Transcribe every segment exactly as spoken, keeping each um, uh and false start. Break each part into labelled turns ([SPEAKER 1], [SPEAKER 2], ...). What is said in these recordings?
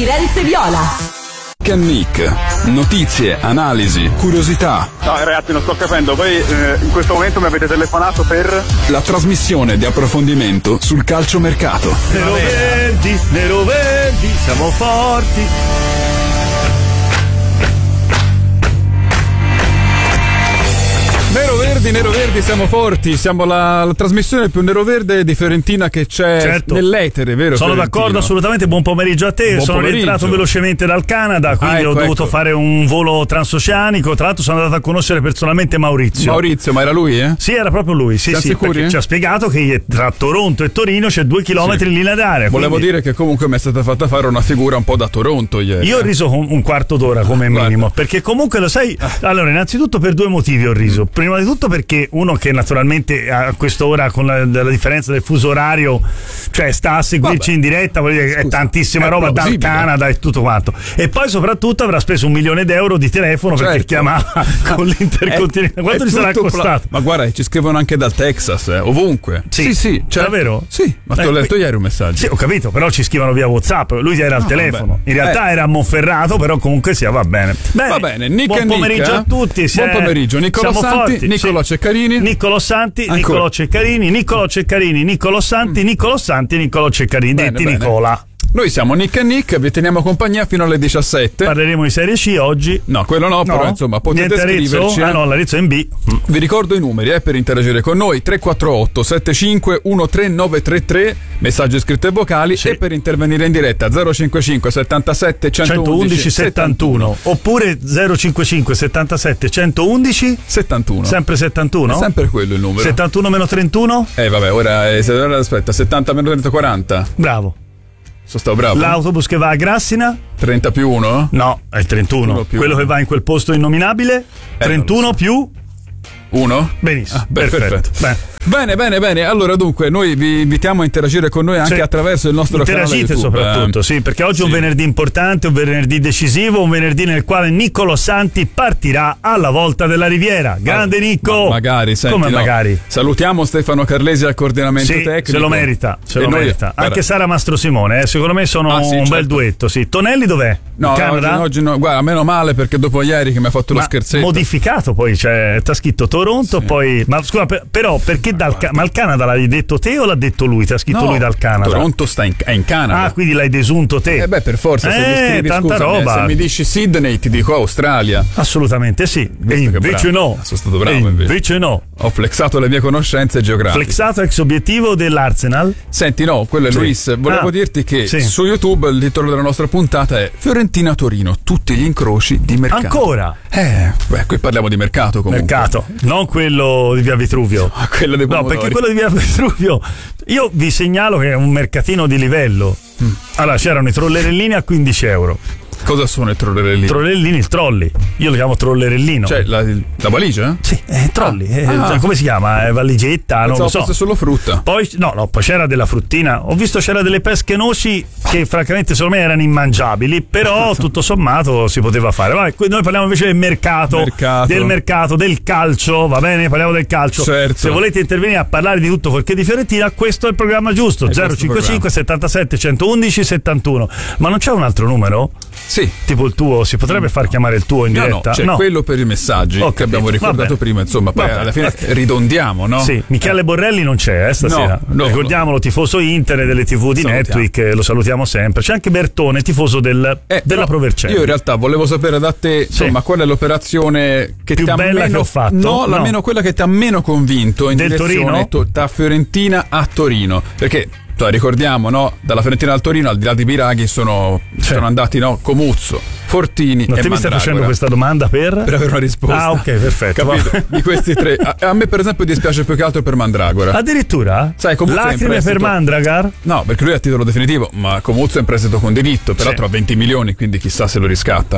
[SPEAKER 1] Firenze Viola.
[SPEAKER 2] Nick, notizie, analisi, curiosità.
[SPEAKER 3] No ragazzi, non sto capendo, voi eh, in questo momento mi avete telefonato per...
[SPEAKER 2] La trasmissione di approfondimento sul calciomercato.
[SPEAKER 4] Nero Verdi, Nero Verdi, siamo forti.
[SPEAKER 2] Nero Verdi, Nero Verdi, siamo forti, siamo la, la trasmissione più nero-verde di Fiorentina che c'è
[SPEAKER 4] certo.
[SPEAKER 2] nell'etere, vero?
[SPEAKER 4] Sono
[SPEAKER 2] Fiorentino?
[SPEAKER 4] d'accordo, assolutamente. Buon pomeriggio a te.
[SPEAKER 2] Buon
[SPEAKER 4] sono
[SPEAKER 2] pomeriggio.
[SPEAKER 4] rientrato velocemente dal Canada, quindi
[SPEAKER 2] ah, ecco,
[SPEAKER 4] ho dovuto
[SPEAKER 2] ecco.
[SPEAKER 4] fare un volo transoceanico. Tra l'altro sono andato a conoscere personalmente Maurizio.
[SPEAKER 2] Maurizio, ma era lui, eh?
[SPEAKER 4] Sì, era proprio lui. Sì,
[SPEAKER 2] Siamo
[SPEAKER 4] sì,
[SPEAKER 2] sicuri?
[SPEAKER 4] perché ci ha spiegato che tra Toronto e Torino c'è due chilometri
[SPEAKER 2] Sì.
[SPEAKER 4] in linea d'aria.
[SPEAKER 2] Volevo
[SPEAKER 4] quindi...
[SPEAKER 2] dire che comunque mi è stata fatta fare una figura un po' da Toronto ieri.
[SPEAKER 4] Io ho riso un, un quarto d'ora come
[SPEAKER 2] Guarda.
[SPEAKER 4] minimo, perché comunque lo sai. Allora, innanzitutto per due motivi ho riso. Prima di tutto perché uno che naturalmente a quest'ora con la, la differenza del fuso orario, cioè sta a seguirci
[SPEAKER 2] Vabbè.
[SPEAKER 4] in diretta, vuol dire che è
[SPEAKER 2] Scusa,
[SPEAKER 4] tantissima
[SPEAKER 2] è
[SPEAKER 4] roba dal
[SPEAKER 2] plausibile.
[SPEAKER 4] Canada e tutto quanto. E poi soprattutto avrà speso un milione d'euro di telefono perché
[SPEAKER 2] Certo.
[SPEAKER 4] chiamava con l'Intercontinentale. Quanto
[SPEAKER 2] È
[SPEAKER 4] gli sarà
[SPEAKER 2] tutto
[SPEAKER 4] costato?
[SPEAKER 2] pla- ma guarda, ci scrivono anche dal Texas, eh, ovunque.
[SPEAKER 4] Sì.
[SPEAKER 2] sì, sì certo.
[SPEAKER 4] Davvero?
[SPEAKER 2] Sì, ma ti
[SPEAKER 4] Eh,
[SPEAKER 2] ho letto
[SPEAKER 4] qui-
[SPEAKER 2] ieri un messaggio.
[SPEAKER 4] Sì, ho capito, però ci scrivono via WhatsApp. Lui era al
[SPEAKER 2] No,
[SPEAKER 4] telefono.
[SPEAKER 2] vabbè.
[SPEAKER 4] In realtà
[SPEAKER 2] Eh.
[SPEAKER 4] era a Monferrato, però comunque sia va bene. Bene,
[SPEAKER 2] Va bene, Nick
[SPEAKER 4] buon
[SPEAKER 2] e Nick,
[SPEAKER 4] pomeriggio
[SPEAKER 2] eh?
[SPEAKER 4] a tutti.
[SPEAKER 2] Buon pomeriggio, Niccolò
[SPEAKER 4] Siamo
[SPEAKER 2] Santi,
[SPEAKER 4] forti.
[SPEAKER 2] Niccolò
[SPEAKER 4] Sì.
[SPEAKER 2] Ceccarini.
[SPEAKER 4] Niccolò Santi,
[SPEAKER 2] Ancora.
[SPEAKER 4] Niccolò Ceccarini, Niccolò Ceccarini, Niccolò Santi, Niccolò Santi, Niccolò Ceccarini.
[SPEAKER 2] Bene,
[SPEAKER 4] Detti
[SPEAKER 2] bene.
[SPEAKER 4] Nicola.
[SPEAKER 2] Noi siamo Nick e Nick, vi teniamo compagnia fino alle diciassette.
[SPEAKER 4] Parleremo di Serie C oggi.
[SPEAKER 2] No, quello no, però insomma potete
[SPEAKER 4] Niente Arezzo?
[SPEAKER 2] scriverci. eh.
[SPEAKER 4] Ah no, l'Arezzo è in B.
[SPEAKER 2] Vi ricordo i numeri eh, per interagire con noi: tre quattro otto sette cinque uno tre nove tre tre, messaggi scritti e vocali,
[SPEAKER 4] Sì.
[SPEAKER 2] e per intervenire in diretta zero cinquantacinque settantasette
[SPEAKER 4] centoundici settantuno oppure zero cinquantacinque settantasette centoundici
[SPEAKER 2] settantuno.
[SPEAKER 4] sempre settantuno?
[SPEAKER 2] È sempre quello il numero.
[SPEAKER 4] settantuno meno trentuno?
[SPEAKER 2] Eh vabbè, ora eh, se- ora aspetta, settanta meno trenta quaranta.
[SPEAKER 4] Bravo.
[SPEAKER 2] Sono stato bravo.
[SPEAKER 4] L'autobus che va a Grassina?
[SPEAKER 2] trenta più uno?
[SPEAKER 4] No, è il trentuno.
[SPEAKER 2] Uno più
[SPEAKER 4] Quello
[SPEAKER 2] uno.
[SPEAKER 4] che va in quel posto innominabile? trentuno
[SPEAKER 2] non lo so.
[SPEAKER 4] più?
[SPEAKER 2] uno?
[SPEAKER 4] Benissimo.
[SPEAKER 2] Ah, beh,
[SPEAKER 4] perfetto.
[SPEAKER 2] perfetto. Bene, bene, bene. Allora, dunque, noi vi invitiamo a interagire con noi anche
[SPEAKER 4] Sì.
[SPEAKER 2] attraverso il nostro canale
[SPEAKER 4] Interagite
[SPEAKER 2] YouTube.
[SPEAKER 4] soprattutto,
[SPEAKER 2] Eh,
[SPEAKER 4] sì, perché oggi è un
[SPEAKER 2] sì.
[SPEAKER 4] venerdì importante, un venerdì decisivo, un venerdì nel quale Niccolò Santi partirà alla volta della Riviera. Grande Nicco!
[SPEAKER 2] Ma magari, senti,
[SPEAKER 4] Come
[SPEAKER 2] no.
[SPEAKER 4] magari?
[SPEAKER 2] Salutiamo Stefano Carlesi al coordinamento
[SPEAKER 4] Sì,
[SPEAKER 2] tecnico.
[SPEAKER 4] se lo merita, se
[SPEAKER 2] E
[SPEAKER 4] lo
[SPEAKER 2] noi-
[SPEAKER 4] merita.
[SPEAKER 2] guarda,
[SPEAKER 4] Anche Sara Mastro Simone, eh, secondo me sono
[SPEAKER 2] Ah, sì,
[SPEAKER 4] un
[SPEAKER 2] certo.
[SPEAKER 4] bel duetto, sì. Tonelli dov'è?
[SPEAKER 2] No,
[SPEAKER 4] in
[SPEAKER 2] no,
[SPEAKER 4] Canada?
[SPEAKER 2] oggi, oggi no. Guarda, meno male perché dopo ieri che mi ha fatto lo
[SPEAKER 4] Ma
[SPEAKER 2] scherzetto.
[SPEAKER 4] modificato poi, cioè t'ha scritto Toronto,
[SPEAKER 2] Sì.
[SPEAKER 4] poi ma scusa, per- però perché dal Ca- ma il Canada l'hai detto te o l'ha detto lui? Ti ha scritto
[SPEAKER 2] No,
[SPEAKER 4] lui dal Canada?
[SPEAKER 2] Toronto sta in, è in Canada.
[SPEAKER 4] Ah, quindi l'hai desunto te.
[SPEAKER 2] Eh beh, per forza, se mi
[SPEAKER 4] Eh,
[SPEAKER 2] scrivi,
[SPEAKER 4] tanta
[SPEAKER 2] scusami,
[SPEAKER 4] roba.
[SPEAKER 2] se mi dici Sydney ti dico Australia.
[SPEAKER 4] Assolutamente sì. E
[SPEAKER 2] Visto che
[SPEAKER 4] invece
[SPEAKER 2] bravo.
[SPEAKER 4] no.
[SPEAKER 2] Sono stato bravo,
[SPEAKER 4] E
[SPEAKER 2] invece.
[SPEAKER 4] invece no.
[SPEAKER 2] Ho flexato le mie conoscenze geografiche.
[SPEAKER 4] Flexato ex obiettivo dell'Arsenal.
[SPEAKER 2] Senti, no, quello è
[SPEAKER 4] Sì.
[SPEAKER 2] Luis. Volevo
[SPEAKER 4] Ah,
[SPEAKER 2] dirti che
[SPEAKER 4] sì.
[SPEAKER 2] su YouTube il titolo della nostra puntata è Fiorentina-Torino, tutti gli incroci di mercato.
[SPEAKER 4] Ancora?
[SPEAKER 2] Eh, beh, qui parliamo di mercato comunque.
[SPEAKER 4] Mercato, non quello di Via Vitruvio.
[SPEAKER 2] Ah, quello dei
[SPEAKER 4] No,
[SPEAKER 2] pomodori.
[SPEAKER 4] perché quello di Via Vitruvio, io vi segnalo che è un mercatino di livello.
[SPEAKER 2] Mm.
[SPEAKER 4] Allora, c'erano i trollerellini a quindici euro.
[SPEAKER 2] Cosa sono i trollerellini?
[SPEAKER 4] Trollerellini, il trolley. Io lo chiamo trollerellino.
[SPEAKER 2] Cioè, la, la valigia?
[SPEAKER 4] sì, è trolley. eh,
[SPEAKER 2] Ah.
[SPEAKER 4] cioè, come si chiama? È valigetta, non
[SPEAKER 2] Pensavo
[SPEAKER 4] lo so.
[SPEAKER 2] fosse solo frutta.
[SPEAKER 4] Poi, no, no, poi c'era della fruttina. Ho visto c'era delle pesche noci che francamente secondo me erano immangiabili, però tutto sommato si poteva fare. Vai, qui noi parliamo invece del mercato,
[SPEAKER 2] Mercato.
[SPEAKER 4] del mercato, del calcio, va bene? Parliamo del calcio.
[SPEAKER 2] Certo.
[SPEAKER 4] Se volete intervenire a parlare di tutto quel che di Fiorentina, questo è il programma giusto.
[SPEAKER 2] È
[SPEAKER 4] zero
[SPEAKER 2] questo
[SPEAKER 4] cinquantacinque settantasette centoundici settantuno. Ma non c'è un altro numero?
[SPEAKER 2] Sì.
[SPEAKER 4] Tipo il tuo? Si potrebbe far chiamare il tuo in
[SPEAKER 2] No, no,
[SPEAKER 4] diretta?
[SPEAKER 2] c'è quello per i messaggi
[SPEAKER 4] Ho
[SPEAKER 2] che abbiamo
[SPEAKER 4] capito.
[SPEAKER 2] ricordato
[SPEAKER 4] Va bene.
[SPEAKER 2] prima, insomma, poi
[SPEAKER 4] Va bene.
[SPEAKER 2] alla fine
[SPEAKER 4] Ok.
[SPEAKER 2] ridondiamo, no?
[SPEAKER 4] Sì, Michele Borrelli non c'è eh, stasera.
[SPEAKER 2] No, no,
[SPEAKER 4] Ricordiamolo, tifoso Inter delle tivù di
[SPEAKER 2] Salutiamo.
[SPEAKER 4] Netwick, eh, lo salutiamo sempre. C'è anche Bertone, tifoso del,
[SPEAKER 2] Eh,
[SPEAKER 4] della
[SPEAKER 2] però
[SPEAKER 4] Provercelli.
[SPEAKER 2] Io in realtà volevo sapere da te, insomma, qual è l'operazione che
[SPEAKER 4] Più
[SPEAKER 2] ti ha
[SPEAKER 4] bella
[SPEAKER 2] meno,
[SPEAKER 4] che ho fatto?
[SPEAKER 2] No, la
[SPEAKER 4] No.
[SPEAKER 2] meno quella che ti ha meno convinto in
[SPEAKER 4] Del
[SPEAKER 2] direzione
[SPEAKER 4] Torino?
[SPEAKER 2] to- da Fiorentina a Torino, perché cioè, ricordiamo, no, dalla Fiorentina al Torino, al di là di Biraghi, sono,
[SPEAKER 4] Certo.
[SPEAKER 2] sono andati, no, Comuzzo, Fortini
[SPEAKER 4] Ma
[SPEAKER 2] e
[SPEAKER 4] te mi stai
[SPEAKER 2] Mandragora.
[SPEAKER 4] facendo questa domanda per?
[SPEAKER 2] Per avere una risposta.
[SPEAKER 4] Ah, ok, perfetto.
[SPEAKER 2] Capito?
[SPEAKER 4] Va.
[SPEAKER 2] Di questi tre. A, a me, per esempio, dispiace più che altro per Mandragora.
[SPEAKER 4] Addirittura?
[SPEAKER 2] Sai, Comuzzo è in
[SPEAKER 4] Lacrime
[SPEAKER 2] prestito.
[SPEAKER 4] per Mandragar?
[SPEAKER 2] No, perché lui è a titolo definitivo, ma Comuzzo è in prestito con diritto, peraltro
[SPEAKER 4] Sì.
[SPEAKER 2] ha venti milioni, quindi chissà se lo riscatta, no?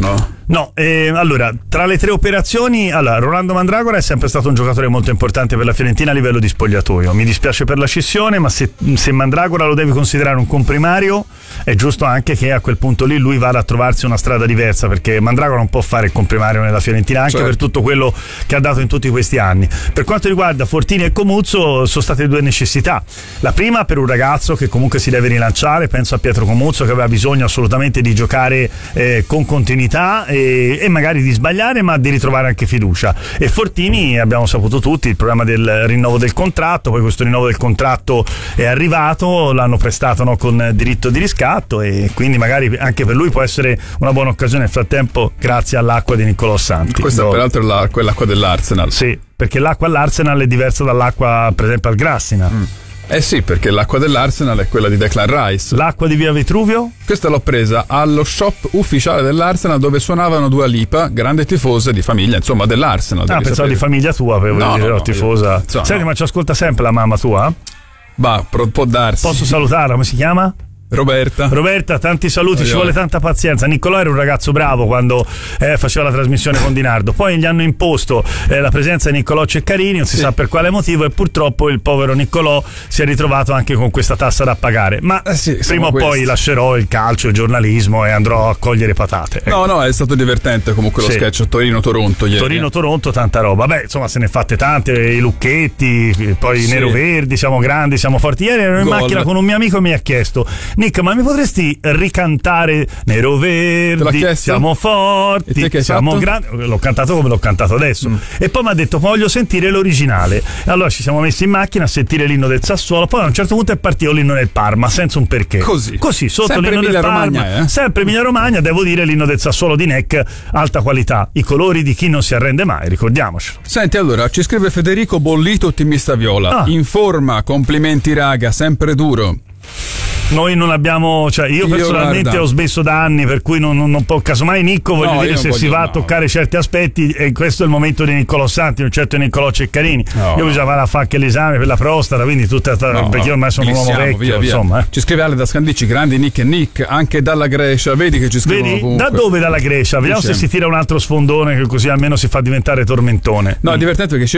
[SPEAKER 4] No, eh, allora, tra le tre operazioni, allora, Rolando Mandragora è sempre stato un giocatore molto importante per la Fiorentina a livello di spogliatoio. Mi dispiace per la scissione, ma se, se Mandragora lo devi considerare un comprimario, è giusto anche che a quel punto lì lui vada a trovarsi una strada diversa, perché Mandragora non può fare il comprimario nella Fiorentina, anche certo, per tutto quello che ha dato in tutti questi anni. Per quanto riguarda Fortini e Comuzzo, sono state due necessità. La prima per un ragazzo che comunque si deve rilanciare, penso a Pietro Comuzzo, che aveva bisogno assolutamente di giocare eh, con continuità e, e magari di sbagliare, ma di ritrovare anche fiducia. E Fortini, abbiamo saputo tutti il problema del rinnovo del contratto, poi questo rinnovo del contratto è arrivato, l'hanno prestato, no, con diritto di riscatto, e quindi magari anche per lui può essere una buona occasione nel frattempo, grazie all'acqua di Niccolò Santi.
[SPEAKER 2] Questa no, peraltro è la, quell'acqua dell'Arsenal.
[SPEAKER 4] Sì, perché l'acqua all'Arsenal è diversa dall'acqua per esempio al Grassina.
[SPEAKER 2] Mm. Eh sì, perché l'acqua dell'Arsenal è quella di Declan Rice.
[SPEAKER 4] L'acqua di Via Vitruvio?
[SPEAKER 2] Questa l'ho presa allo shop ufficiale dell'Arsenal, dove suonavano Dua Lipa, grande tifosa di famiglia, insomma, dell'Arsenal.
[SPEAKER 4] Ah, pensavo sapere. Di famiglia tua, per
[SPEAKER 2] no,
[SPEAKER 4] dire,
[SPEAKER 2] no,
[SPEAKER 4] no, tifosa.
[SPEAKER 2] Io, so,
[SPEAKER 4] Senti,
[SPEAKER 2] no.
[SPEAKER 4] ma ci ascolta sempre la mamma tua?
[SPEAKER 2] Bah, può darsi.
[SPEAKER 4] Posso salutarla, come si chiama?
[SPEAKER 2] Roberta.
[SPEAKER 4] Roberta, tanti saluti, oh, ci vuole tanta pazienza. Niccolò era un ragazzo bravo quando eh, faceva la trasmissione con Di Nardo, poi gli hanno imposto eh, la presenza di Niccolò Ceccarini, non si sì. sa per quale motivo, e purtroppo il povero Niccolò si è ritrovato anche con questa tassa da pagare. Ma eh sì, prima o poi questi. lascerò il calcio, il giornalismo e andrò a cogliere patate. Ecco.
[SPEAKER 2] No, no, è stato divertente comunque lo sì. sketch Torino-Toronto ieri.
[SPEAKER 4] Torino-Toronto, tanta roba. Beh, insomma, se ne fatte tante, i lucchetti, poi sì. i nero-verdi, siamo grandi, siamo forti. Ieri ero in Gol. macchina con un mio amico e mi ha chiesto: Nick, ma mi potresti ricantare Nero Verdi, siamo forti, siamo grandi? L'ho cantato come l'ho cantato adesso. Mm. E poi mi ha detto: voglio sentire l'originale. E allora ci siamo messi in macchina a sentire l'inno del Sassuolo, poi a un certo punto è partito l'inno del Parma, senza un perché.
[SPEAKER 2] Così,
[SPEAKER 4] Così sotto
[SPEAKER 2] sempre
[SPEAKER 4] l'inno
[SPEAKER 2] Emilia
[SPEAKER 4] del Parma,
[SPEAKER 2] Romagna, eh?
[SPEAKER 4] sempre Emilia Romagna, devo dire l'inno del Sassuolo di Neck, alta qualità, i colori di chi non si arrende mai, ricordiamocelo.
[SPEAKER 2] Senti, allora, ci scrive Federico Bollito, ottimista viola. Ah. In forma, complimenti raga, sempre duro.
[SPEAKER 4] Noi non abbiamo, cioè io, io personalmente guarda. ho smesso da anni, per cui non, non, non può, casomai Nicco, voglio no, dire, se voglio, si va no. a toccare certi aspetti, e questo è il momento di Niccolò Santi, non certo di Niccolò Ceccarini. No, io bisogna fare a fare anche l'esame per la prostata, quindi tutta, no, perché io ormai sono un uomo vecchio, via, via. insomma. Eh.
[SPEAKER 2] Ci scrive Ale da Scandicci, grandi Nick e Nick, anche dalla Grecia, vedi che ci scrivono
[SPEAKER 4] vedi?
[SPEAKER 2] Comunque.
[SPEAKER 4] Da dove dalla Grecia? Vediamo Dicem. se si tira un altro sfondone, che così almeno si fa diventare tormentone.
[SPEAKER 2] No, è divertente perché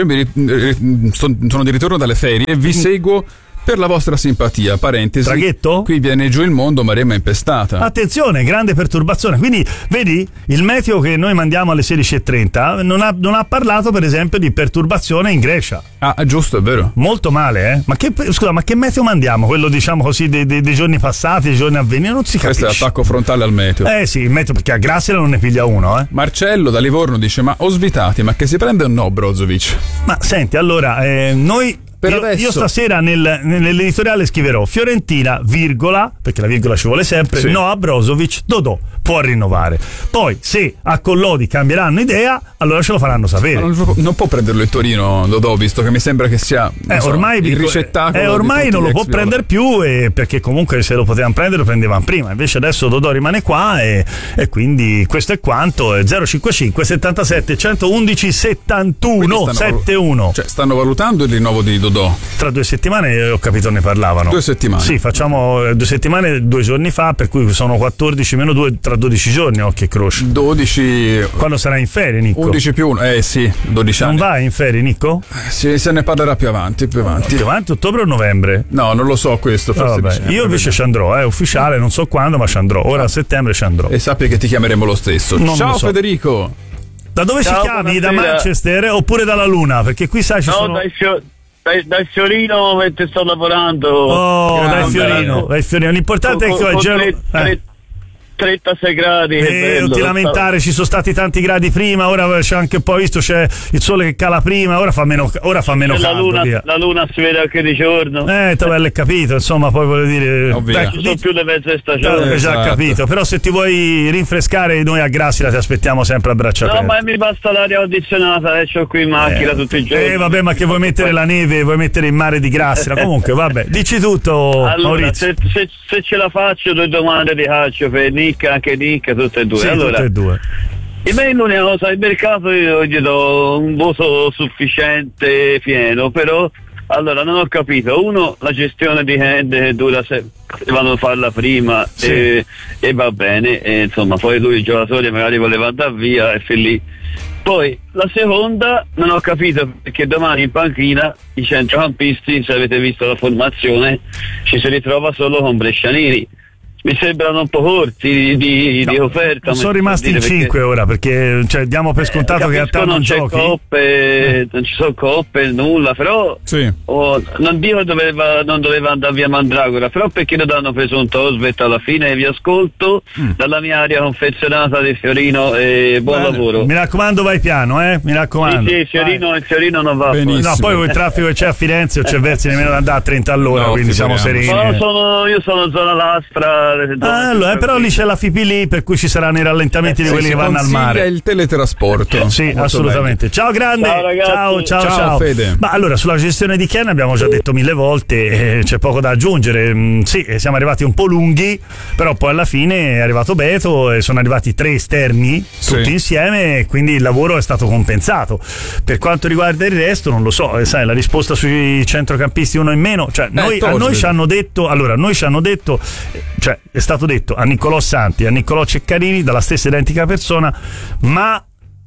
[SPEAKER 2] io sono di ritorno dalle ferie e vi seguo per la vostra simpatia, parentesi.
[SPEAKER 4] Traghetto?
[SPEAKER 2] Qui viene giù il mondo, Maremma è impestata.
[SPEAKER 4] Attenzione, grande perturbazione. Quindi, vedi, il meteo che noi mandiamo alle sedici e trenta non ha, non ha parlato, per esempio, di perturbazione in Grecia.
[SPEAKER 2] Ah, giusto, è vero.
[SPEAKER 4] Molto male, eh? Ma che, scusa, ma che meteo mandiamo? Quello, diciamo così, dei, dei, dei giorni passati, dei giorni a venire? Non si capisce.
[SPEAKER 2] Questo è l'attacco frontale al meteo.
[SPEAKER 4] Eh sì, il meteo, perché a Grassia non ne piglia uno, eh?
[SPEAKER 2] Marcello da Livorno dice: ma Osvitati, ma che si prende o no Brozovic?
[SPEAKER 4] Ma senti, allora, eh, noi... Io, io stasera nel, nell'editoriale scriverò Fiorentina, virgola, perché la virgola ci vuole sempre, sì. no a Brozovic, Dodò può rinnovare. Poi se a Collodi cambieranno idea, allora ce lo faranno sapere.
[SPEAKER 2] Non, non può prenderlo il Torino Dodò, visto che mi sembra che sia
[SPEAKER 4] eh,
[SPEAKER 2] so,
[SPEAKER 4] ormai
[SPEAKER 2] il ricettacolo.
[SPEAKER 4] Eh, ormai non lo può prendere più, e perché comunque se lo potevano prendere lo prendevano prima. Invece adesso Dodò rimane qua, e, e quindi questo è quanto. È zero cinquantacinque settantasette centoundici settantuno settantuno.
[SPEAKER 2] Cioè stanno valutando il rinnovo di Dodò.
[SPEAKER 4] Tra due settimane, ho capito, ne parlavano.
[SPEAKER 2] Due settimane?
[SPEAKER 4] Sì, facciamo due settimane due giorni fa, per cui sono quattordici meno due, tra dodici giorni, occhio e croce.
[SPEAKER 2] dodici.
[SPEAKER 4] Quando sarà in ferie, Nicco?
[SPEAKER 2] undici più uno, eh sì, dodici anni.
[SPEAKER 4] Non vai in ferie, Nicco?
[SPEAKER 2] Eh, sì, se ne parlerà più avanti, più avanti.
[SPEAKER 4] Più avanti, ottobre o novembre?
[SPEAKER 2] No, non lo so questo, forse.
[SPEAKER 4] Vabbè, io invece ci andrò, è eh, ufficiale, non so quando, ma ci andrò. Ora a settembre ci andrò.
[SPEAKER 2] E sappi che ti chiameremo lo stesso.
[SPEAKER 4] Non
[SPEAKER 2] Ciao
[SPEAKER 4] lo so.
[SPEAKER 2] Federico.
[SPEAKER 4] Da dove
[SPEAKER 3] Ciao,
[SPEAKER 4] ci chiami?
[SPEAKER 3] buonasera.
[SPEAKER 4] Da Manchester oppure dalla Luna? Perché qui sai ci
[SPEAKER 3] no,
[SPEAKER 4] sono...
[SPEAKER 3] dai, fio... dai, dai Fiorino, mentre sto lavorando.
[SPEAKER 4] Oh,
[SPEAKER 3] Grande.
[SPEAKER 4] dai Fiorino, dai Fiorino. L'importante
[SPEAKER 3] con,
[SPEAKER 4] è che
[SPEAKER 3] con
[SPEAKER 4] gelo...
[SPEAKER 3] tre, tre, trentasei gradi.
[SPEAKER 4] Eh, non ti lamentare, ci sono stati tanti gradi prima, ora c'è anche un po', visto, c'è il sole che cala prima, ora fa meno, ora fa meno caldo.
[SPEAKER 3] La luna,
[SPEAKER 4] via.
[SPEAKER 3] la luna si vede anche di giorno.
[SPEAKER 4] Eh, te l'hai capito, insomma, poi voglio dire...
[SPEAKER 3] Dai, ci sono più le mezze stagioni.
[SPEAKER 4] Ho già capito, però se ti vuoi rinfrescare, noi a Grassia ti aspettiamo sempre a braccia aperte.
[SPEAKER 3] No, ma mi basta l'aria condizionata, eh, c'ho qui in macchina eh. tutti i giorni.
[SPEAKER 4] Eh, vabbè, ma che vuoi mettere la neve, vuoi mettere il mare di Grassia? Comunque, vabbè, dici tutto,
[SPEAKER 3] allora,
[SPEAKER 4] Maurizio.
[SPEAKER 3] Se, se, se ce la faccio, due domande di calcio per Nick, anche Nick, tutte e due.
[SPEAKER 4] Sì,
[SPEAKER 3] allora,
[SPEAKER 4] tutte e due.
[SPEAKER 3] in me l'unica cosa, il mercato io gli do un voto sufficiente, pieno, però Allora, non ho capito. Uno, la gestione di hand che dura se dovevano farla prima, sì. e, e va bene, e, insomma, poi lui, il giocatore, magari voleva andare via e fin lì. Poi la seconda, non ho capito perché domani in panchina i centrocampisti, se avete visto la formazione, ci si ritrova solo con Brescianini. Mi sembrano un po' corti di, di, no, di offerta.
[SPEAKER 4] Sono rimasti in cinque ora perché cioè, diamo per scontato eh, che a te non, non giochi. Coppe,
[SPEAKER 3] eh. Non ci sono coppe, nulla, però
[SPEAKER 2] sì.
[SPEAKER 3] oh, non dico doveva, non doveva andare via Mandragora, però perché non hanno preso un Tosvet alla fine? Vi ascolto mm. dalla mia area confezionata di Fiorino e buon
[SPEAKER 4] Bene.
[SPEAKER 3] lavoro.
[SPEAKER 4] Mi raccomando, vai piano, eh? Mi raccomando.
[SPEAKER 3] Sì, sì, Fiorino, il Fiorino non va.
[SPEAKER 4] No, poi con il traffico che c'è a Firenze non c'è verso nemmeno da andare a trenta all'ora, no, quindi siamo serini.
[SPEAKER 3] No, sono, io sono zona lastra.
[SPEAKER 4] Ah, allora, eh, però lì c'è la F I P lì, per cui ci saranno i rallentamenti eh, di quelli che vanno al mare.
[SPEAKER 2] Il teletrasporto.
[SPEAKER 4] Sì, molto assolutamente. Bene. Ciao grande.
[SPEAKER 3] Ciao ragazzi.
[SPEAKER 4] Ciao, ciao,
[SPEAKER 2] ciao,
[SPEAKER 4] ciao.
[SPEAKER 2] Fede.
[SPEAKER 4] Ma allora, sulla gestione di Ken abbiamo già detto mille volte, eh, c'è poco da aggiungere. Mm, sì, siamo arrivati un po' lunghi, però poi alla fine è arrivato Beto e sono arrivati tre esterni tutti sì. insieme, e quindi il lavoro è stato compensato. Per quanto riguarda il resto, non lo so, eh, sai, la risposta sui centrocampisti uno in meno, cioè noi, eh, a noi ci hanno detto, allora, noi ci hanno detto, cioè è stato detto a Niccolò Santi, a Niccolò Ceccarini, dalla stessa identica persona, ma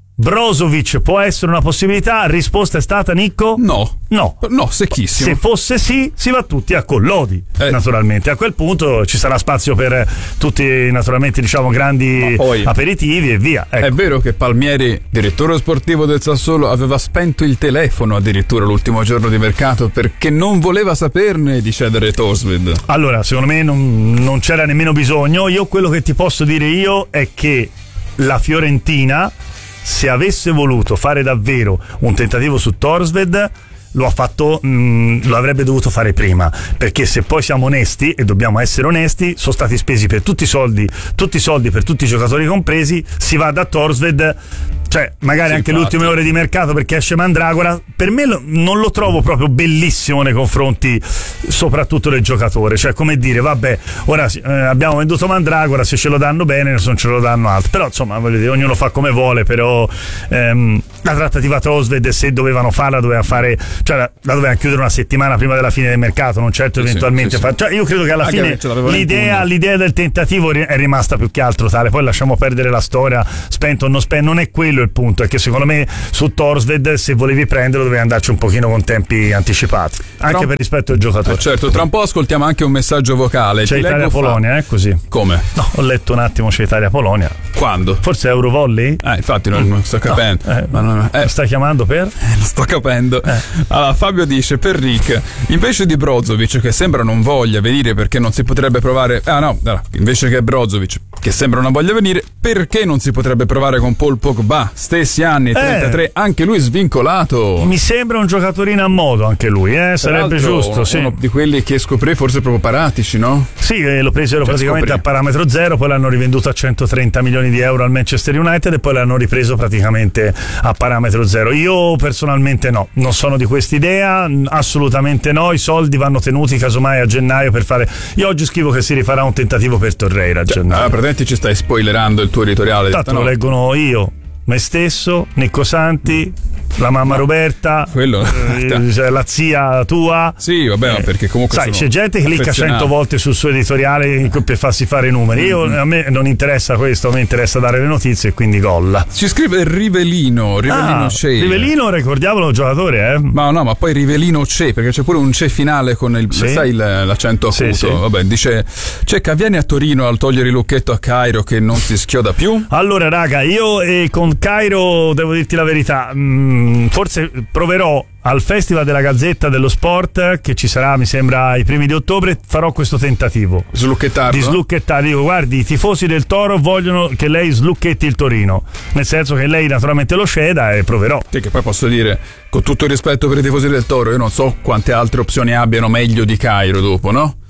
[SPEAKER 4] Brozovic può essere una possibilità? Risposta è stata, Nicco?
[SPEAKER 2] No.
[SPEAKER 4] No.
[SPEAKER 2] No, secchissimo.
[SPEAKER 4] Se fosse sì, si va tutti a Collodi, eh. naturalmente. A quel punto ci sarà spazio per tutti, naturalmente, diciamo, grandi poi, aperitivi e via. Ecco.
[SPEAKER 2] È vero che Palmieri, direttore sportivo del Sassuolo, aveva spento il telefono addirittura l'ultimo giorno di mercato perché non voleva saperne di cedere Tosved.
[SPEAKER 4] Allora, secondo me non, non c'era nemmeno bisogno. Io quello che ti posso dire io è che la Fiorentina, se avesse voluto fare davvero un tentativo su Torsved, lo ha fatto, mh, lo avrebbe dovuto fare prima, perché se poi siamo onesti, e dobbiamo essere onesti, sono stati spesi per tutti i soldi, tutti i soldi per tutti i giocatori compresi, si va da Torsved, cioè magari sì, anche le ultime ore di mercato perché esce Mandragora. Per me lo, non lo trovo proprio bellissimo nei confronti soprattutto del giocatore, cioè come dire, vabbè, ora eh, abbiamo venduto Mandragora, se ce lo danno bene, se non ce lo danno altro, però insomma voglio dire, ognuno fa come vuole, però ehm, la trattativa Torsved, se dovevano farla, doveva fare, cioè la, la dovevano chiudere una settimana prima della fine del mercato, non certo sì, eventualmente sì, sì. Far, cioè io credo che alla anche fine l'idea, l'idea del tentativo è rimasta più che altro tale, poi lasciamo perdere la storia, spento o non spento, non è quello il punto, è che secondo me su Torsved, se volevi prenderlo, dovevi andarci un pochino con tempi anticipati, anche tra... per rispetto al giocatore.
[SPEAKER 2] Eh certo, tra un po' ascoltiamo anche un messaggio vocale.
[SPEAKER 4] C'è Italia-Polonia, eh, così.
[SPEAKER 2] Come?
[SPEAKER 4] No, ho letto un attimo, c'è Italia-Polonia.
[SPEAKER 2] Quando?
[SPEAKER 4] Forse Eurovolley?
[SPEAKER 2] Eh, infatti non, non sto capendo.
[SPEAKER 4] No, eh, ma non, eh. Lo stai chiamando per?
[SPEAKER 2] Eh, lo sto capendo. Eh. Allora, Fabio dice, per Rick, invece di Brozovic, che sembra non voglia venire perché non si potrebbe provare, ah no, no invece che Brozovic, che sembra non voglia venire, perché non si potrebbe provare con Paul Pogba? Stessi anni, trentatré, eh, anche lui svincolato.
[SPEAKER 4] Mi sembra un giocatorino a modo anche lui, eh? Sarebbe giusto,
[SPEAKER 2] uno,
[SPEAKER 4] sì.
[SPEAKER 2] Uno di quelli che scoprì forse proprio Paratici, no?
[SPEAKER 4] Sì, eh, lo presero cioè, praticamente scoprì. a parametro zero, poi l'hanno rivenduto a centotrenta milioni di euro al Manchester United e poi l'hanno ripreso praticamente a parametro zero. Io personalmente no, non sono di quest'idea, assolutamente no, i soldi vanno tenuti casomai a gennaio per fare. Io oggi scrivo che si rifarà un tentativo per Torreira a
[SPEAKER 2] cioè,
[SPEAKER 4] gennaio.
[SPEAKER 2] Ah, praticamente ci stai spoilerando il tuo editoriale.
[SPEAKER 4] Tanto lo leggono io, me stesso, Nicco Santi, la mamma no, Roberta,
[SPEAKER 2] quello,
[SPEAKER 4] eh, cioè la zia tua.
[SPEAKER 2] Sì, vabbè, eh, perché comunque
[SPEAKER 4] sai, c'è gente che clicca cento volte sul suo editoriale per farsi fare i numeri. Io mm-hmm. a me non interessa questo, a me interessa dare le notizie e quindi golla.
[SPEAKER 2] Ci scrive Rivelino, Rivelino
[SPEAKER 4] ah,
[SPEAKER 2] c'è.
[SPEAKER 4] Rivelino, ricordiamolo, giocatore, eh.
[SPEAKER 2] Ma no, ma poi Rivelino c'è, perché c'è pure un c'è finale con il sì. sai l'accento acuto. Sì, sì. Vabbè, dice Cecca, vieni a Torino al togliere il lucchetto a Cairo che non si schioda più.
[SPEAKER 4] Allora, raga, io eh, con Cairo devo dirti la verità, mm, forse proverò al Festival della Gazzetta dello Sport, che ci sarà mi sembra i primi di ottobre, farò questo tentativo
[SPEAKER 2] Slucchettarlo?
[SPEAKER 4] di slucchettare. Dico, guardi, i tifosi del Toro vogliono che lei slucchetti il Torino, nel senso che lei naturalmente lo ceda, e proverò.
[SPEAKER 2] Sì, che poi posso dire, con tutto il rispetto per i tifosi del Toro, io non so quante altre opzioni abbiano meglio di Cairo dopo, no?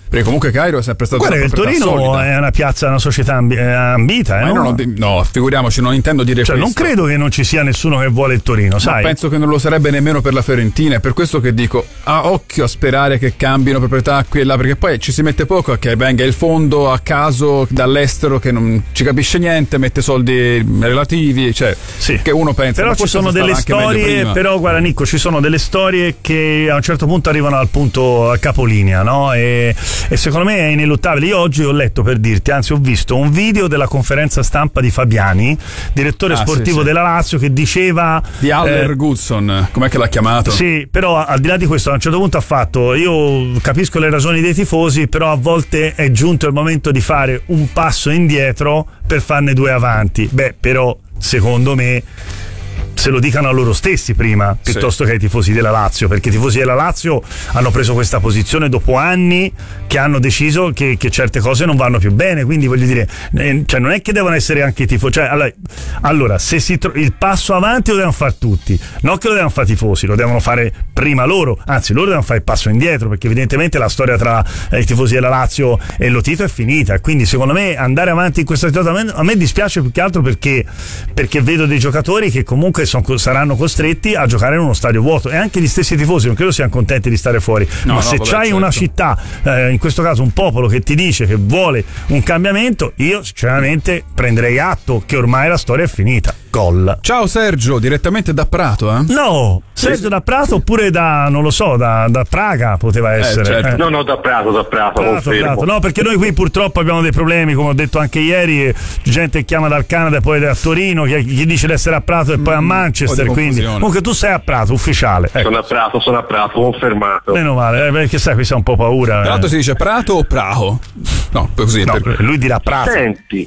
[SPEAKER 2] Perché comunque Cairo è sempre stato
[SPEAKER 4] Guarda che il Torino solida. È una piazza, una società ambi- ambita, eh,
[SPEAKER 2] Ma
[SPEAKER 4] no?
[SPEAKER 2] No, no, figuriamoci, non intendo dire
[SPEAKER 4] cioè,
[SPEAKER 2] questo.
[SPEAKER 4] non credo che non ci sia nessuno che vuole il Torino,
[SPEAKER 2] Ma
[SPEAKER 4] sai?
[SPEAKER 2] penso che non lo sarebbe nemmeno per la Fiorentina, è per questo che dico a occhio a sperare che cambino proprietà qui e là, perché poi ci si mette poco a che venga il fondo a caso dall'estero che non ci capisce niente, mette soldi relativi, cioè
[SPEAKER 4] sì.
[SPEAKER 2] Che uno pensa.
[SPEAKER 4] Però ci sono delle storie, però guarda Nico, ci sono delle storie che a un certo punto arrivano al punto a capolinea, no? E, e secondo me è ineluttabile. Io oggi ho letto, per dirti, anzi ho visto un video della conferenza stampa di Fabiani, direttore
[SPEAKER 2] ah,
[SPEAKER 4] sportivo
[SPEAKER 2] sì, sì.
[SPEAKER 4] della Lazio, che diceva
[SPEAKER 2] di Haller
[SPEAKER 4] eh,
[SPEAKER 2] Goodson, com'è che l'ha chiamato?
[SPEAKER 4] Sì, però al di là di questo a un certo punto ha fatto, io capisco le ragioni dei tifosi, però a volte è giunto il momento di fare un passo indietro per farne due avanti. Beh, però secondo me se lo dicano a loro stessi prima, piuttosto sì. che ai tifosi della Lazio, perché i tifosi della Lazio hanno preso questa posizione dopo anni che hanno deciso che, che certe cose non vanno più bene, quindi voglio dire, eh, cioè non è che devono essere anche i tifosi, cioè, allora, allora se si tro- il passo avanti lo devono fare tutti, non che lo devono fare i tifosi, lo devono fare prima loro, anzi loro devono fare il passo indietro, perché evidentemente la storia tra eh, i tifosi della Lazio e Lotito è finita, quindi secondo me andare avanti in questa situazione a me dispiace più che altro perché, perché vedo dei giocatori che comunque Son, saranno costretti a giocare in uno stadio vuoto, e anche gli stessi tifosi non credo siano contenti di stare fuori, no, ma no, se vabbè, c'hai certo. una città, eh, in questo caso un popolo che ti dice che vuole un cambiamento, io sinceramente prenderei atto che ormai la storia è finita. Gol.
[SPEAKER 2] Ciao Sergio, direttamente da Prato, eh?
[SPEAKER 4] No, Sergio sì. da Prato oppure da, non lo so, da, da Praga poteva essere.
[SPEAKER 1] Eh, certo.
[SPEAKER 4] eh.
[SPEAKER 1] No, no, da Prato, da Prato.
[SPEAKER 4] Prato, Prato. No, perché noi qui purtroppo abbiamo dei problemi, come ho detto anche ieri, gente che chiama dal Canada e poi da Torino, chi, chi dice di essere a Prato e poi a Manchester, quindi comunque tu sei a Prato, ufficiale.
[SPEAKER 1] Ecco. Sono a Prato, sono a Prato, confermato.
[SPEAKER 4] Meno male, eh, perché sai, qui c'è un po' paura.
[SPEAKER 2] Tra l'altro
[SPEAKER 4] eh.
[SPEAKER 2] si dice Prato o Praho? No, così.
[SPEAKER 4] No,
[SPEAKER 2] per...
[SPEAKER 4] lui dirà Prato.
[SPEAKER 1] Senti,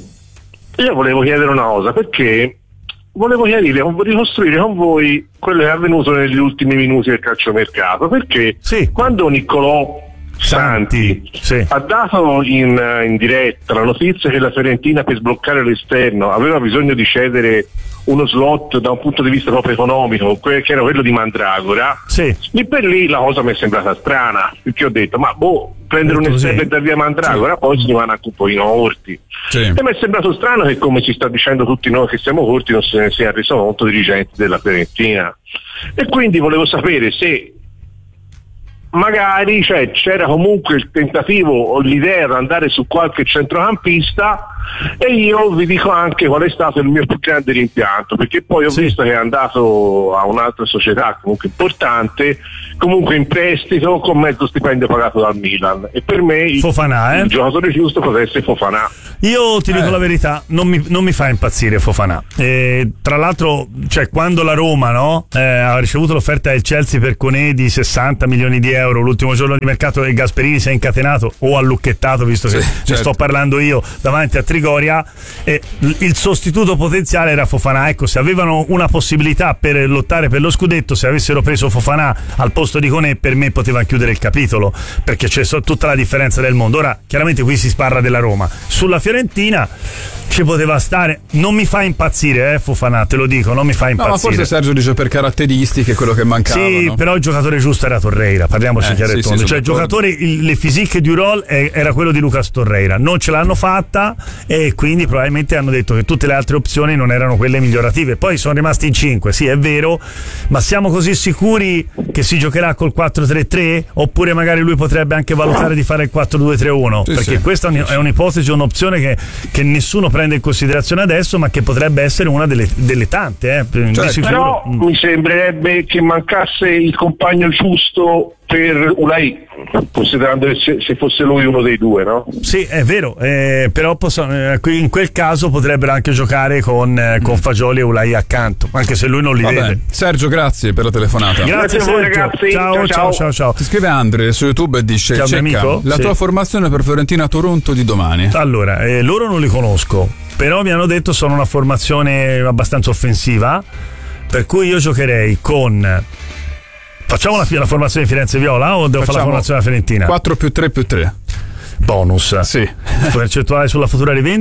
[SPEAKER 1] io volevo chiedere una cosa, perché volevo chiarire, ricostruire con voi quello che è avvenuto negli ultimi minuti del calciomercato, perché
[SPEAKER 4] sì.
[SPEAKER 1] quando Niccolò Santi,
[SPEAKER 4] Santi sì.
[SPEAKER 1] ha dato in, in diretta la notizia che la Fiorentina, per sbloccare l'esterno, aveva bisogno di cedere uno slot da un punto di vista proprio economico, che era quello di Mandragora,
[SPEAKER 4] sì.
[SPEAKER 1] lì per lì la cosa mi è sembrata strana, perché ho detto ma boh, prendere un esterno e dar via Mandragora, sì. poi si rimane anche un pochino corti, sì. e mi è sembrato strano che, come ci sta dicendo tutti noi che siamo corti, non se ne sia reso conto dirigenti della Fiorentina, e quindi volevo sapere se magari cioè, c'era comunque il tentativo o l'idea di andare su qualche centrocampista, e io vi dico anche qual è stato il mio più grande rimpianto, perché poi ho sì. visto che è andato a un'altra società comunque importante, comunque in prestito con mezzo stipendio pagato dal Milan, e per me il,
[SPEAKER 4] Fofana, eh?
[SPEAKER 1] il giocatore giusto poteva essere Fofana.
[SPEAKER 4] Io ti dico
[SPEAKER 2] eh.
[SPEAKER 4] la verità, non mi, non mi fa impazzire Fofana. E, tra l'altro, cioè, quando la Roma no, eh, ha ricevuto l'offerta del Chelsea per Koné di sessanta milioni di euro l'ultimo giorno di mercato, e Gasperini si è incatenato o allucchettato, visto che sì, ne certo. sto parlando io, davanti a Trigoria, e il sostituto potenziale era Fofana. Ecco, se avevano una possibilità per lottare per lo scudetto, se avessero preso Fofana al posto di Koné, per me poteva chiudere il capitolo, perché c'è tutta la differenza del mondo. Ora chiaramente qui si parla della Roma, sulla Fiorentina ci poteva stare. Non mi fa impazzire, eh, Fofana, te lo dico, non mi fa impazzire.
[SPEAKER 2] No, ma forse Sergio dice per caratteristiche quello che mancava.
[SPEAKER 4] Sì,
[SPEAKER 2] no?
[SPEAKER 4] però il giocatore giusto era Torreira, parliamoci
[SPEAKER 2] eh,
[SPEAKER 4] chiaro e
[SPEAKER 2] sì,
[SPEAKER 4] tondo.
[SPEAKER 2] sì,
[SPEAKER 4] cioè il giocatore, il, le physique du rôle era quello di Lucas Torreira, non ce l'hanno fatta, e quindi probabilmente hanno detto che tutte le altre opzioni non erano quelle migliorative. Poi sono rimasti in cinque, sì è vero, ma siamo così sicuri che si giocherà col quattro tre tre? Oppure magari lui potrebbe anche valutare di fare il quattro due tre uno? Sì, perché sì. questa è un'ipotesi, un'opzione che, che nessuno prende in considerazione adesso, ma che potrebbe essere una delle, delle tante, eh,
[SPEAKER 1] cioè,
[SPEAKER 4] di sicuro.
[SPEAKER 1] Però mm. mi sembrerebbe che mancasse il compagno giusto per Ulai, considerando che se, se fosse lui uno dei due, no?
[SPEAKER 4] Sì, è vero, eh, però posso, eh, in quel caso potrebbero anche giocare con, eh, con Fagioli e Ulai accanto, anche se lui non li
[SPEAKER 2] Vabbè.
[SPEAKER 4] vede.
[SPEAKER 2] Sergio, grazie per la telefonata.
[SPEAKER 4] Grazie,
[SPEAKER 1] grazie a voi, ragazzi.
[SPEAKER 4] Ciao, ciao, ciao, ciao, ciao.
[SPEAKER 2] Ti scrive Andre su YouTube e dice:
[SPEAKER 4] ciao,
[SPEAKER 2] Cecca,
[SPEAKER 4] amico?
[SPEAKER 2] la
[SPEAKER 4] Sì.
[SPEAKER 2] tua formazione per Fiorentina Toronto di domani.
[SPEAKER 4] Allora, eh, loro non li conosco, però mi hanno detto sono una formazione abbastanza offensiva, per cui io giocherei con... Facciamo la, la formazione di Firenze Viola o devo fare la formazione della Fiorentina?
[SPEAKER 2] quattro più tre più tre.
[SPEAKER 4] Bonus.
[SPEAKER 2] Sì.
[SPEAKER 4] Percentuale sulla futura rivendita?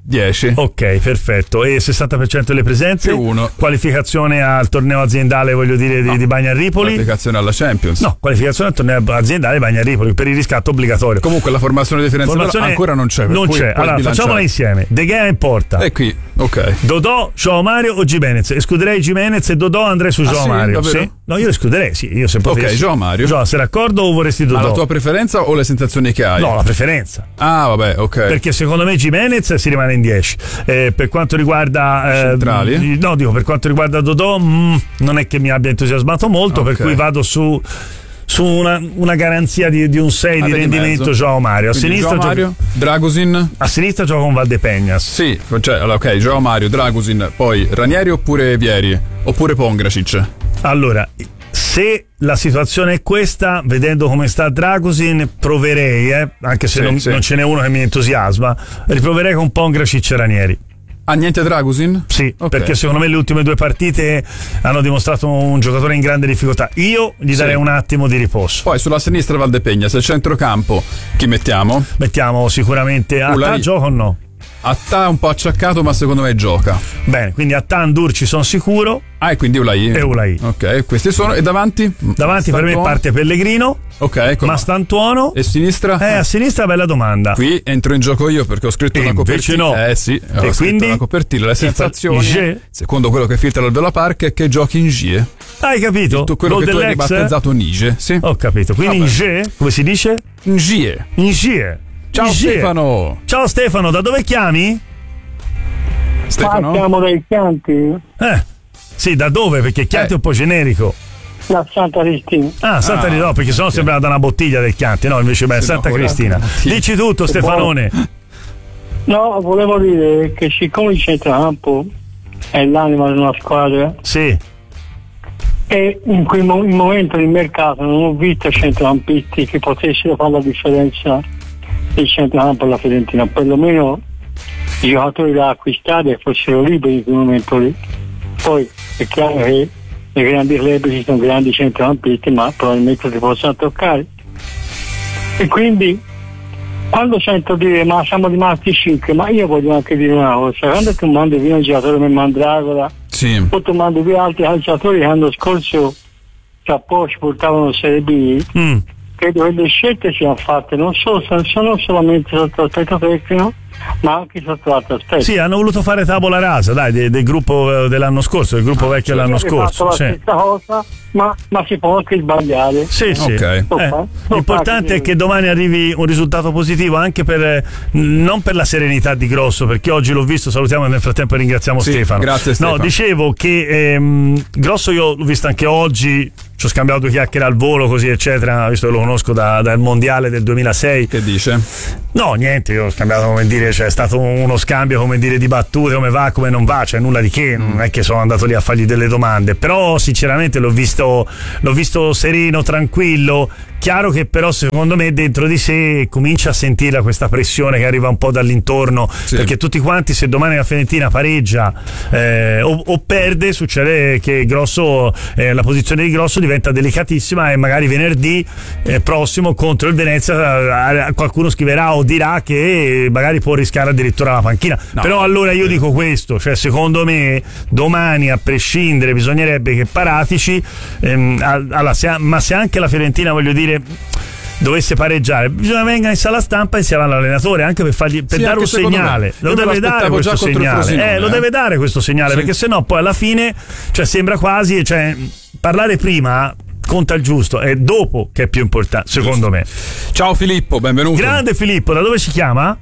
[SPEAKER 2] dieci.
[SPEAKER 4] Ok, perfetto. E sessanta per cento delle presenze?
[SPEAKER 2] Più uno.
[SPEAKER 4] Qualificazione al torneo aziendale, voglio dire, di,
[SPEAKER 2] No.
[SPEAKER 4] di Bagnaripoli?
[SPEAKER 2] Qualificazione alla Champions.
[SPEAKER 4] No, qualificazione al torneo aziendale Bagnaripoli per il riscatto obbligatorio.
[SPEAKER 2] Comunque la formazione differenziata
[SPEAKER 4] Formazione
[SPEAKER 2] ancora non c'è. per
[SPEAKER 4] Non
[SPEAKER 2] cui
[SPEAKER 4] c'è.
[SPEAKER 2] puoi
[SPEAKER 4] Allora,
[SPEAKER 2] bilanciare.
[SPEAKER 4] facciamola insieme. De Gea in porta.
[SPEAKER 2] E qui, ok.
[SPEAKER 4] Dodò, Joao Mario o Gimenez? Escluderei Gimenez e Dodò andrei su
[SPEAKER 2] Ah,
[SPEAKER 4] Joao
[SPEAKER 2] sì?
[SPEAKER 4] Mario.
[SPEAKER 2] Davvero?
[SPEAKER 4] Sì? No, io escluderei, sì. Io se potessi.
[SPEAKER 2] Ok, Joao Mario.
[SPEAKER 4] Joao, sei d'accordo o vorresti Dodò?
[SPEAKER 2] Ma la tua preferenza o le sensazioni che hai?
[SPEAKER 4] No, la preferenza.
[SPEAKER 2] Ah, vabbè, ok.
[SPEAKER 4] Perché secondo me Gimenez si rimane in dieci. Eh, per quanto riguarda eh,
[SPEAKER 2] Centrali?
[SPEAKER 4] No, dico, per quanto riguarda Dodò, mm, non è che mi abbia entusiasmato molto,
[SPEAKER 2] Ok.
[SPEAKER 4] per cui vado su su una, una garanzia di, di un sei
[SPEAKER 2] Ah,
[SPEAKER 4] di
[SPEAKER 2] di
[SPEAKER 4] rendimento
[SPEAKER 2] mezzo.
[SPEAKER 4] Joao Mario. A
[SPEAKER 2] Quindi
[SPEAKER 4] sinistra,
[SPEAKER 2] Joao Mario,
[SPEAKER 4] gioca,
[SPEAKER 2] Dragusin.
[SPEAKER 4] a sinistra gioca con Valdepegnas.
[SPEAKER 2] Sì, cioè, allora, ok, Joao Mario, Dragusin, poi Ranieri oppure Vieri, oppure Pongracic.
[SPEAKER 4] Allora, se la situazione è questa, vedendo come sta Dragusin, proverei, eh, anche se
[SPEAKER 2] Sì,
[SPEAKER 4] non,
[SPEAKER 2] sì.
[SPEAKER 4] non ce n'è uno che mi entusiasma, riproverei con Pongracic e Ranieri.
[SPEAKER 2] Ah, niente Dragusin?
[SPEAKER 4] Sì,
[SPEAKER 2] Ok.
[SPEAKER 4] perché secondo me le ultime due partite hanno dimostrato un giocatore in grande difficoltà. Io gli darei
[SPEAKER 2] Sì.
[SPEAKER 4] un attimo di riposo.
[SPEAKER 2] Poi sulla sinistra Valdepegna, se centrocampo chi mettiamo?
[SPEAKER 4] Mettiamo sicuramente a
[SPEAKER 2] Ulai.
[SPEAKER 4] gioco o no?
[SPEAKER 2] Attà un po' acciaccato, ma secondo me gioca.
[SPEAKER 4] Bene, quindi a Durci sono sicuro.
[SPEAKER 2] Ah, e quindi Ulai.
[SPEAKER 4] E Ulai.
[SPEAKER 2] Ok, questi sono. E davanti?
[SPEAKER 4] Davanti per me
[SPEAKER 2] Mastantuono.
[SPEAKER 4] parte Pellegrino,
[SPEAKER 2] Ok, con...
[SPEAKER 4] Mastantuono.
[SPEAKER 2] E sinistra?
[SPEAKER 4] Eh, a sinistra bella domanda.
[SPEAKER 2] Qui entro in gioco io perché ho scritto
[SPEAKER 4] E
[SPEAKER 2] una
[SPEAKER 4] invece
[SPEAKER 2] copertina.
[SPEAKER 4] no.
[SPEAKER 2] Eh sì, ho
[SPEAKER 4] E
[SPEAKER 2] scritto
[SPEAKER 4] quindi?
[SPEAKER 2] una copertina. Le
[SPEAKER 4] Chi fa-
[SPEAKER 2] sensazioni,
[SPEAKER 4] Ige?
[SPEAKER 2] secondo quello che filtra il Vela Park, è che giochi in Gie.
[SPEAKER 4] Hai capito?
[SPEAKER 2] Tu, quello
[SPEAKER 4] Gol
[SPEAKER 2] che tu hai
[SPEAKER 4] dell'ex?
[SPEAKER 2] ribattezzato Nige. Sì.
[SPEAKER 4] Ho capito. Quindi
[SPEAKER 2] Vabbè.
[SPEAKER 4] in G, come si dice?
[SPEAKER 2] In Gie.
[SPEAKER 4] In G.
[SPEAKER 2] Ciao
[SPEAKER 4] In G.
[SPEAKER 2] Stefano.
[SPEAKER 4] Ciao Stefano, da dove chiami?
[SPEAKER 2] Stefano?
[SPEAKER 5] Siamo dai Chianti,
[SPEAKER 4] Eh. Sì, da dove? Perché Chianti
[SPEAKER 2] Eh.
[SPEAKER 4] è un po' generico.
[SPEAKER 5] da Santa Cristina.
[SPEAKER 4] Ah, Santa
[SPEAKER 2] Ah,
[SPEAKER 4] Cristina, no, perché sennò
[SPEAKER 2] ok.
[SPEAKER 4] sembrava da una bottiglia del Chianti, no, invece beh,
[SPEAKER 2] Sì,
[SPEAKER 4] Santa
[SPEAKER 2] no,
[SPEAKER 4] Cristina.
[SPEAKER 2] guarda, bottiglia.
[SPEAKER 4] Dici tutto, Stefanone.
[SPEAKER 5] No, volevo dire che siccome il centrocampo è l'anima di una squadra
[SPEAKER 4] Sì.
[SPEAKER 5] e in quel mo- in momento di mercato non ho visto centrocampisti che potessero fare la differenza del centrocampo alla Fiorentina, perlomeno i giocatori da acquistare fossero liberi in quel momento lì. Poi è chiaro che nei grandi club ci sono grandi centrocampisti, ma probabilmente si possono toccare. E quindi quando sento dire ma siamo rimasti cinque, ma io voglio anche dire una cosa: quando tu mandi via un giocatore come Mandragola,
[SPEAKER 2] Sì.
[SPEAKER 5] poi tu mandi via altri calciatori che l'anno scorso a po' ci portavano Serie B,
[SPEAKER 4] Mm.
[SPEAKER 5] credo che le scelte siano fatte non solo, sono solamente sotto l'aspetto tecnico, ma anche sotto l'altro aspetto.
[SPEAKER 4] Sì, hanno voluto fare tavola rasa, dai, de- del gruppo eh, dell'anno scorso, del gruppo vecchio dell'anno
[SPEAKER 5] Avete fatto
[SPEAKER 4] scorso.
[SPEAKER 5] la
[SPEAKER 4] Sì,
[SPEAKER 5] stessa cosa, ma, ma si può anche sbagliare.
[SPEAKER 4] sì. sì.
[SPEAKER 2] Ok.
[SPEAKER 4] Eh, l'importante è che domani arrivi un risultato positivo anche per eh, non per la serenità di Grosso, perché oggi l'ho visto, salutiamo e nel frattempo ringraziamo
[SPEAKER 2] Sì,
[SPEAKER 4] Stefano.
[SPEAKER 2] grazie, Stefano.
[SPEAKER 4] No, dicevo che ehm, Grosso io l'ho visto anche oggi, ci ho scambiato due chiacchiere al volo così eccetera, visto che lo conosco da- dal mondiale del duemilasei.
[SPEAKER 2] Che dice?
[SPEAKER 4] No, niente, io ho scambiato, come dire, cioè è stato uno scambio, come dire, di battute, come va, come non va, cioè nulla di che, non è che sono andato lì a fargli delle domande, però sinceramente l'ho visto, l'ho visto sereno, tranquillo, chiaro che però secondo me dentro di sé comincia a sentire questa pressione che arriva un po' dall'intorno,
[SPEAKER 2] Sì.
[SPEAKER 4] perché tutti quanti, se domani la Fiorentina pareggia eh, o, o perde, succede che Grosso, eh, la posizione di Grosso diventa delicatissima e magari venerdì eh, prossimo contro il Venezia eh, qualcuno scriverà o dirà che magari può rischiare addirittura la panchina.
[SPEAKER 2] No.
[SPEAKER 4] Però allora io dico questo, cioè secondo me domani a prescindere bisognerebbe che Paratici ehm, a- alla- se- ma se anche la Fiorentina, voglio dire, dovesse pareggiare, bisogna venga in sala stampa insieme all'allenatore, anche per fargli per
[SPEAKER 2] Sì,
[SPEAKER 4] dare
[SPEAKER 2] anche
[SPEAKER 4] un
[SPEAKER 2] secondo
[SPEAKER 4] segnale.
[SPEAKER 2] me.
[SPEAKER 4] Lo
[SPEAKER 2] Io me
[SPEAKER 4] deve
[SPEAKER 2] lo
[SPEAKER 4] dare
[SPEAKER 2] aspettavo
[SPEAKER 4] questo
[SPEAKER 2] già contro il
[SPEAKER 4] segnale.
[SPEAKER 2] Frosinone,
[SPEAKER 4] Eh, lo
[SPEAKER 2] eh.
[SPEAKER 4] deve dare questo segnale,
[SPEAKER 2] Sì.
[SPEAKER 4] perché sennò poi alla fine, cioè sembra quasi, cioè parlare prima conta il giusto, è dopo che è più importante, secondo me.
[SPEAKER 2] Ciao Filippo, benvenuto.
[SPEAKER 4] Grande Filippo, da dove ci chiama?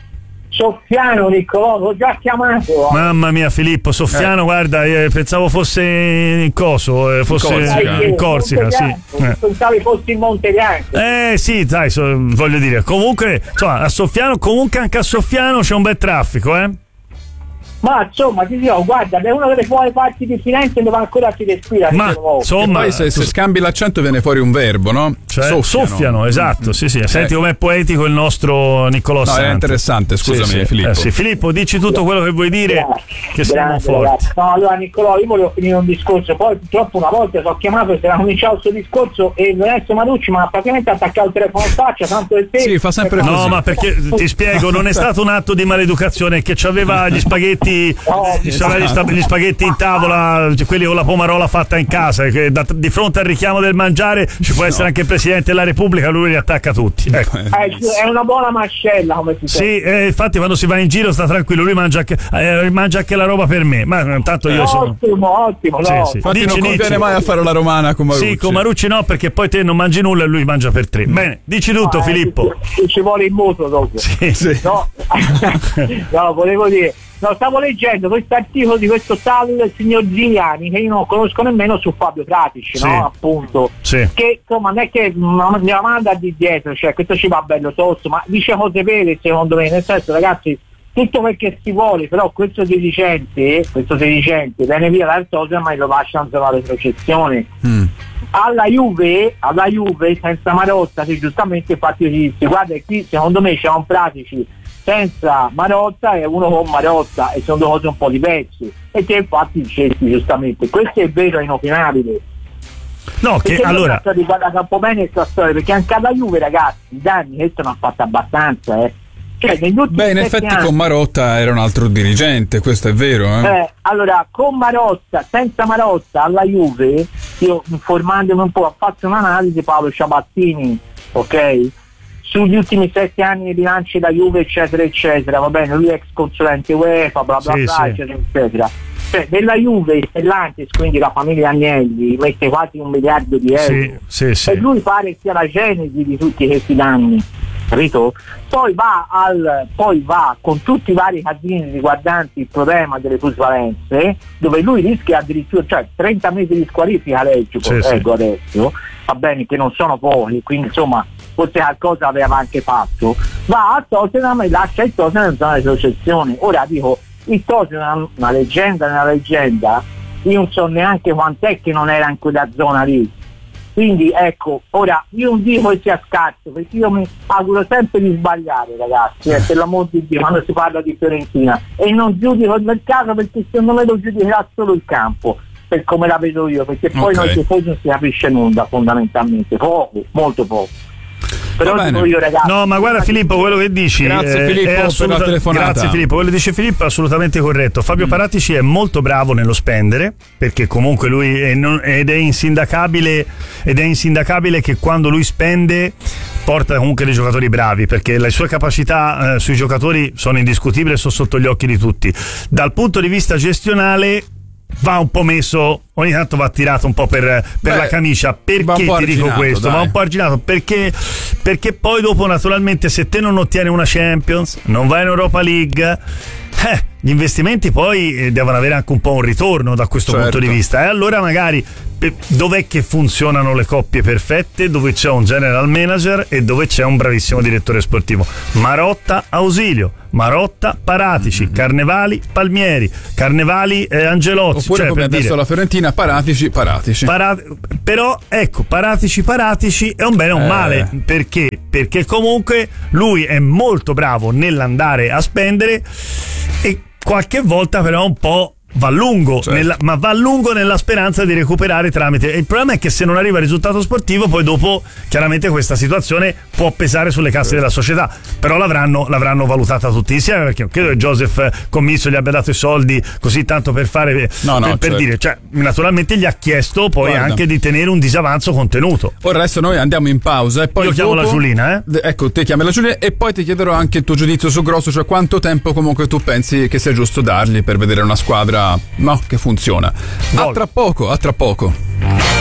[SPEAKER 5] Soffiano, Niccolò, l'ho già chiamato.
[SPEAKER 4] Mamma mia Filippo, Soffiano,
[SPEAKER 2] Eh.
[SPEAKER 4] guarda, eh, pensavo fosse in coso, eh, fosse
[SPEAKER 2] Corsica.
[SPEAKER 4] in Corsica, sì. Eh.
[SPEAKER 5] Pensavi fossi in Monte Bianco.
[SPEAKER 4] Eh sì, dai, so- voglio dire, comunque, insomma, a Soffiano, comunque anche a Soffiano c'è un bel traffico, eh?
[SPEAKER 5] Ma insomma ti dico, guarda, è una delle buone parti di Firenze dove ancora si respira.
[SPEAKER 4] Ma insomma,
[SPEAKER 2] poi se, se scambi l'accento viene fuori un verbo, no?
[SPEAKER 4] Cioè,
[SPEAKER 2] soffiano.
[SPEAKER 4] soffiano, esatto, sì, sì. Senti
[SPEAKER 2] eh.
[SPEAKER 4] com'è poetico il nostro Niccolò
[SPEAKER 2] No,
[SPEAKER 4] Santi.
[SPEAKER 2] è interessante, scusami
[SPEAKER 4] sì, sì.
[SPEAKER 2] Filippo.
[SPEAKER 4] Eh, sì. Filippo, dici tutto quello che vuoi dire, che siamo forti.
[SPEAKER 5] No, allora Niccolò, io volevo finire un discorso, poi purtroppo una volta sono chiamato e si era cominciato il suo discorso e Lorenzo Marucci mi ha praticamente attaccato il telefono in faccia, tanto del tempo.
[SPEAKER 2] Sì, fa sempre
[SPEAKER 4] No,
[SPEAKER 2] così.
[SPEAKER 4] ma perché ti spiego, non è stato un atto di maleducazione, che c'aveva gli spaghetti, c'aveva gli, sta- gli spaghetti in tavola, quelli con la pomarola fatta in casa, che da- di fronte al richiamo del mangiare ci può essere no. anche il Presidente della Repubblica, lui li attacca tutti. Ecco.
[SPEAKER 5] È una buona mascella, come si
[SPEAKER 4] Sì, eh, infatti quando si va in giro sta tranquillo, lui mangia anche, eh, mangia anche la roba per me, ma intanto io sono...
[SPEAKER 5] Ottimo, ottimo, no.
[SPEAKER 4] Sì, sì.
[SPEAKER 2] Infatti
[SPEAKER 4] Dici,
[SPEAKER 2] non conviene
[SPEAKER 4] dici.
[SPEAKER 2] mai a fare la romana con Marucci.
[SPEAKER 4] Sì, con Marucci no, perché poi te non mangi nulla e lui mangia per tre. Bene, dici tutto,
[SPEAKER 5] No, eh,
[SPEAKER 4] Filippo.
[SPEAKER 5] Ci, ci vuole il mutuo dopo.
[SPEAKER 4] Sì, sì.
[SPEAKER 5] No, no, volevo dire, no, stavo leggendo questo articolo di questo tale del signor Gigliani che io non conosco nemmeno, su Fabio Pratici,
[SPEAKER 4] Sì.
[SPEAKER 5] no? Appunto.
[SPEAKER 4] Sì.
[SPEAKER 5] Che insomma non è che non me la manda di dietro, cioè questo ci va bello tosto, ma dice cose vere secondo me, nel senso ragazzi, tutto quel che si vuole, però questo sedicente, questo sedicente viene via dal Tottenham e lo lascia in zona retrocessione. Mm. Alla Juve, alla Juve senza Marotta, che giustamente infatti si dice, guarda qui secondo me c'è un Pratici senza Marotta e uno con Marotta e sono due cose un po' diverse, e che infatti dicesti giustamente, questo è vero e inopinabile.
[SPEAKER 4] No, che
[SPEAKER 5] perché
[SPEAKER 4] allora
[SPEAKER 5] io riguarda un po' bene questa storia, perché anche alla Juve ragazzi i danni questo non ha fatto abbastanza, eh. Cioè, negli ultimi
[SPEAKER 2] Beh, in effetti
[SPEAKER 5] anni,
[SPEAKER 2] con Marotta era un altro dirigente, questo è vero, eh?
[SPEAKER 5] eh, allora con Marotta, senza Marotta alla Juve, io informandomi un po' ho fatto un'analisi, Paolo Ciabattini, ok? Sugli ultimi sette anni di bilanci da Juve eccetera eccetera, va bene, lui è ex consulente UEFA, bla bla
[SPEAKER 4] sì,
[SPEAKER 5] bla,
[SPEAKER 4] sì.
[SPEAKER 5] eccetera eccetera. Cioè della Juve Stellantis, quindi la famiglia Agnelli, mette quasi un miliardo di euro,
[SPEAKER 4] sì, sì, sì.
[SPEAKER 5] e lui pare sia la genesi di tutti questi danni, capito? Poi va al poi va con tutti i vari casini riguardanti il problema delle plusvalenze, dove lui rischia addirittura, cioè trenta mesi di squalifica leggo,
[SPEAKER 4] sì,
[SPEAKER 5] ecco
[SPEAKER 4] sì.
[SPEAKER 5] adesso, va bene che non sono pochi, quindi insomma forse qualcosa aveva anche fatto, va a Tottenham e lascia il Tottenham in zona di retrocessione. Ora dico, il Tottenham, una leggenda nella leggenda, io non so neanche quant'è che non era in quella zona lì. Quindi ecco, ora io non dico che sia scarso, perché io mi auguro sempre di sbagliare ragazzi, eh, per l'amor di Dio, quando si parla di Fiorentina, e non giudico il mercato perché secondo me lo giudicherà solo il campo, per come la vedo io, perché poi
[SPEAKER 2] okay.
[SPEAKER 5] noi tifosi non si capisce nulla fondamentalmente, poco, molto poco. Però
[SPEAKER 2] Va
[SPEAKER 5] dico
[SPEAKER 2] bene.
[SPEAKER 5] io ragazzi,
[SPEAKER 4] No, ma guarda Filippo, quello che dici
[SPEAKER 2] Grazie,
[SPEAKER 4] eh,
[SPEAKER 2] Filippo,
[SPEAKER 4] è
[SPEAKER 2] per
[SPEAKER 4] assoluta-
[SPEAKER 2] la telefonata.
[SPEAKER 4] Grazie Filippo, quello che dice Filippo è assolutamente corretto. Fabio
[SPEAKER 2] Mm.
[SPEAKER 4] Paratici è molto bravo nello spendere, perché comunque lui è non- ed è insindacabile ed è insindacabile che quando lui spende porta comunque dei giocatori bravi, perché le sue capacità eh, sui giocatori sono indiscutibili e sono sotto gli occhi di tutti. Dal punto di vista gestionale va un po' messo, ogni tanto va tirato un po' per, per
[SPEAKER 2] Beh,
[SPEAKER 4] la camicia. Perché
[SPEAKER 2] va un po'
[SPEAKER 4] ti dico
[SPEAKER 2] arginato,
[SPEAKER 4] questo?
[SPEAKER 2] dai.
[SPEAKER 4] Va un po' arginato perché, perché poi dopo naturalmente se te non ottieni una Champions, non vai in Europa League, eh, gli investimenti poi eh, devono avere anche un po' un ritorno da questo
[SPEAKER 2] Certo.
[SPEAKER 4] punto di vista, e allora magari pe- dov'è che funzionano le coppie perfette? Dove c'è un general manager e dove c'è un bravissimo direttore sportivo. Marotta Ausilio, Marotta Paratici, mm-hmm. Carnevali Palmieri, Carnevali eh, Angelotti,
[SPEAKER 2] Oppure
[SPEAKER 4] cioè,
[SPEAKER 2] come
[SPEAKER 4] per
[SPEAKER 2] adesso
[SPEAKER 4] dire,
[SPEAKER 2] la Fiorentina, Paratici, Paratici.
[SPEAKER 4] Para- però ecco, Paratici Paratici è un bene o un
[SPEAKER 2] Eh.
[SPEAKER 4] male, perché? Perché comunque lui è molto bravo nell'andare a spendere e qualche volta però un po' va lungo,
[SPEAKER 2] Certo.
[SPEAKER 4] nella, ma va lungo nella speranza di recuperare tramite. E il problema è che se non arriva il risultato sportivo, poi dopo chiaramente questa situazione può pesare sulle casse della società. Però l'avranno, l'avranno valutata tutti insieme, perché non credo che Joseph Commisso gli abbia dato i soldi così tanto per fare
[SPEAKER 2] No, no,
[SPEAKER 4] per, per
[SPEAKER 2] certo.
[SPEAKER 4] dire, cioè naturalmente gli ha chiesto poi
[SPEAKER 2] Guarda.
[SPEAKER 4] anche di tenere un disavanzo contenuto.
[SPEAKER 2] Ora adesso noi andiamo in pausa e poi
[SPEAKER 4] Io chiamo
[SPEAKER 2] dopo-
[SPEAKER 4] la Giulina, eh?
[SPEAKER 2] D- Ecco, te chiami la Giulina e poi ti chiederò anche il tuo giudizio su Grosso, cioè quanto tempo comunque tu pensi che sia giusto dargli per vedere una squadra no, che funziona. A
[SPEAKER 4] Gol.
[SPEAKER 2] tra poco, a tra poco.